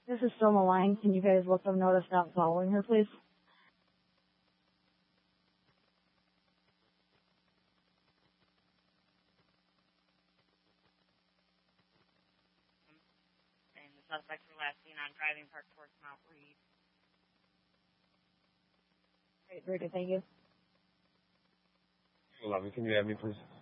This is still on the line. Can you guys let them know to stop following her, please? 10. The suspects were last seen on driving park towards Mount Reed. Great, very good, thank you. 11, can you have me, please?